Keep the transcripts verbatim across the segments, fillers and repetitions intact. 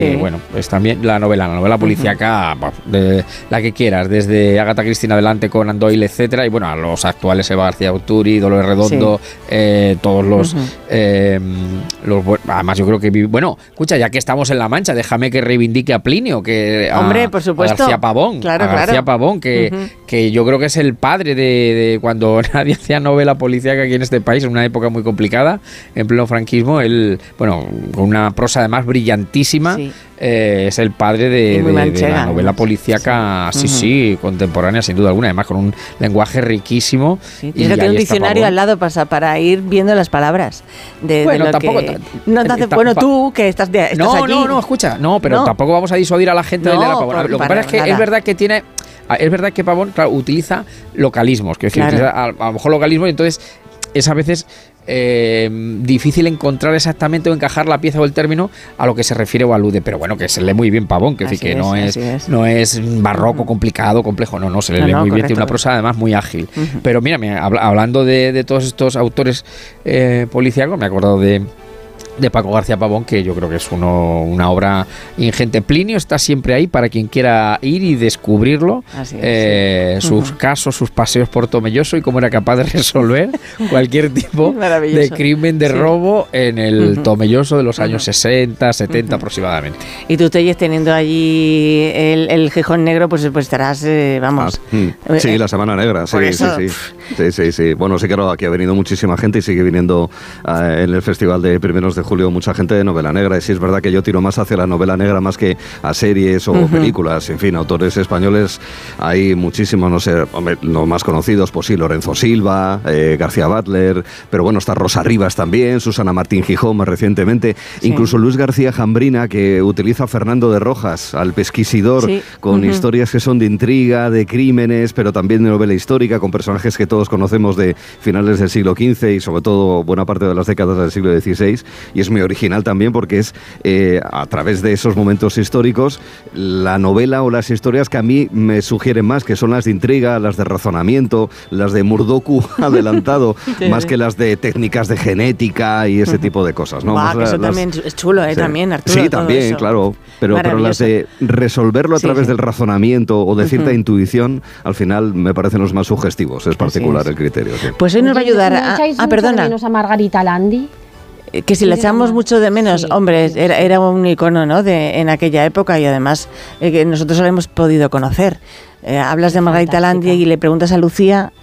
Eh, bueno, pues también la novela, la novela policíaca, uh-huh. de, la que quieras, desde Agatha Christie en adelante, Conan Doyle, etcétera, y bueno, a los actuales, Eva García Urturi, Dolores Redondo, sí. eh, todos los, uh-huh. eh, los, además yo creo que, bueno, escucha, ya que estamos en La Mancha, déjame que reivindique a Plinio, que a, Hombre, por supuesto. a García Pavón, claro, a García claro. Pavón, que, uh-huh. que yo creo que es el padre de, de cuando nadie hacía novela policíaca aquí en este país, en una época muy complicada, en pleno franquismo, él, bueno, con una prosa además brillantísima, sí. Eh, es el padre de, de, de la novela policíaca, sí, sí, uh-huh. sí, contemporánea, sin duda alguna, además con un lenguaje riquísimo. Sí, y tiene un diccionario al lado para, para ir viendo las palabras. De, bueno, de lo tampoco. Que, no te hace, ta, bueno, tú que estás, de, estás no, aquí. No, no, escucha, no, pero no. tampoco vamos a disuadir a la gente no, de leer a Pavón. Por, lo que pasa es que nada. es verdad que tiene. Es verdad que Pavón, claro, utiliza localismos, que claro. utiliza a, a lo mejor localismos, y entonces es a veces. Eh, difícil encontrar exactamente o encajar la pieza o el término a lo que se refiere o alude, pero bueno, que se lee muy bien Pavón, que, decir, que es, no, es, es. no es barroco, uh-huh. complicado, complejo, no, no, se le no, lee no, muy correcto. bien, tiene una prosa además muy ágil. Uh-huh. Pero mira, mira habla, hablando de, de todos estos autores eh, policíacos, me he acordado de de Paco García Pavón, que yo creo que es uno, una obra ingente. Plinio está siempre ahí para quien quiera ir y descubrirlo, Así es, eh, sí. sus uh-huh. casos, sus paseos por Tomelloso y cómo era capaz de resolver cualquier tipo de crimen, de sí. robo en el uh-huh. Tomelloso de los años uh-huh. sesenta, setenta uh-huh. aproximadamente. Y tú, Telles, teniendo allí el, el Gijón Negro, pues, pues estarás, eh, vamos... Ah, sí, la Semana Negra, sí, sí, sí, sí, sí, sí. Bueno, sí que aquí ha venido muchísima gente y sigue viniendo uh, en el Festival de Primeros de Julio mucha gente de novela negra, y sí es verdad que yo tiro más hacia la novela negra más que a series o uh-huh. películas, en fin, autores españoles hay muchísimos, no sé, hombre, los más conocidos, pues sí, Lorenzo Silva, eh, García Butler, pero bueno, está Rosa Rivas también, Susana Martín Gijón más recientemente, sí. incluso Luis García Jambrina, que utiliza a Fernando de Rojas, al pesquisidor, sí. con uh-huh. historias que son de intriga, de crímenes, pero también de novela histórica, con personajes que todos conocemos de finales del siglo quince y sobre todo buena parte de las décadas del siglo dieciséis, y es muy original también porque es eh, a través de esos momentos históricos la novela o las historias que a mí me sugieren más, que son las de intriga, las de razonamiento, las de Murdoku adelantado, sí, más sí. que las de técnicas de genética y ese uh-huh. tipo de cosas, ¿no? Bah, que eso las, también es chulo, ¿eh? Sí. También, Arturo. Sí, también, eso. claro, pero, pero las de resolverlo a sí, través sí. del razonamiento o de cierta uh-huh. intuición, al final me parecen los más sugestivos, es particular el criterio. Sí. Pues hoy nos va a ayudar a... Ah, perdona. menos a Margarita Landi? Que si la echamos mucho de menos, sí, hombre, sí, era, era un icono, ¿no? De, en aquella época, y además eh, que nosotros la hemos podido conocer. Eh, hablas de Margarita Landi y le preguntas a Lucía...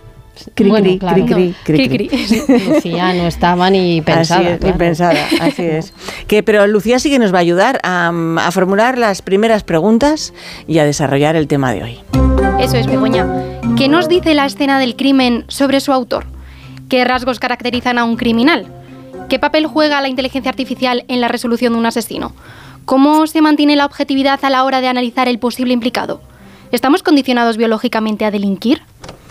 Cri, bueno, cri, claro, cri, cri, cri, cri. Lucía no estaba ni pensada. Así es, claro. ni pensada, así es. Que, pero Lucía sí que nos va a ayudar a, a formular las primeras preguntas y a desarrollar el tema de hoy. Eso es, Begoña. ¿Qué nos dice la escena del crimen sobre su autor? ¿Qué rasgos caracterizan a un criminal? ¿Qué papel juega la inteligencia artificial en la resolución de un asesino? ¿Cómo se mantiene la objetividad a la hora de analizar el posible implicado? ¿Estamos condicionados biológicamente a delinquir?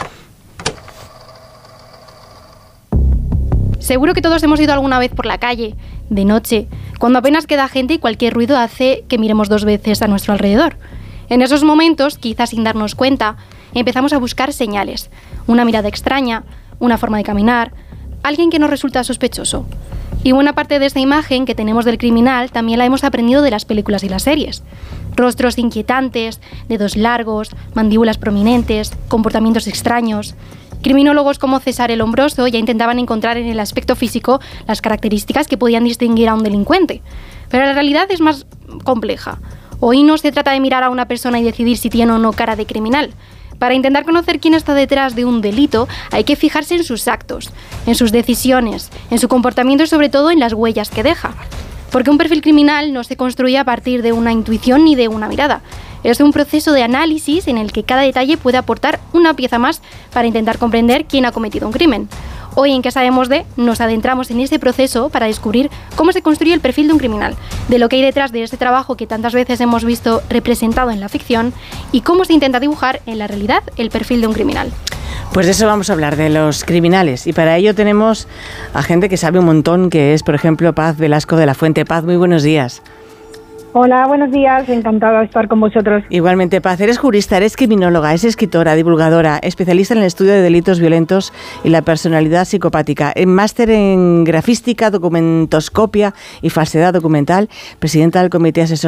Seguro que todos hemos ido alguna vez por la calle, de noche, cuando apenas queda gente y cualquier ruido hace que miremos dos veces a nuestro alrededor. En esos momentos, quizás sin darnos cuenta, empezamos a buscar señales. Una mirada extraña, una forma de caminar, alguien que nos resulta sospechoso. Y buena parte de esta imagen que tenemos del criminal también la hemos aprendido de las películas y las series. Rostros inquietantes, dedos largos, mandíbulas prominentes, comportamientos extraños. Criminólogos como César el Hombroso ya intentaban encontrar en el aspecto físico las características que podían distinguir a un delincuente. Pero la realidad es más compleja. Hoy no se trata de mirar a una persona y decidir si tiene o no cara de criminal. Para intentar conocer quién está detrás de un delito, hay que fijarse en sus actos, en sus decisiones, en su comportamiento y sobre todo en las huellas que deja. Porque un perfil criminal no se construye a partir de una intuición ni de una mirada. Es un proceso de análisis en el que cada detalle puede aportar una pieza más para intentar comprender quién ha cometido un crimen. Hoy en ¿Qué sabemos de? Nos adentramos en ese proceso para descubrir cómo se construye el perfil de un criminal, de lo que hay detrás de este trabajo que tantas veces hemos visto representado en la ficción y cómo se intenta dibujar en la realidad el perfil de un criminal. Pues de eso vamos a hablar, de los criminales, y para ello tenemos a gente que sabe un montón, que es, por ejemplo, Paz Velasco de la Fuente. Paz, muy buenos días. Hola, buenos días, encantada de estar con vosotros. Igualmente, Paz, eres jurista, eres criminóloga, es escritora, divulgadora, especialista en el estudio de delitos violentos y la personalidad psicopática, en máster en grafística, documentoscopia y falsedad documental, presidenta del Comité Asesor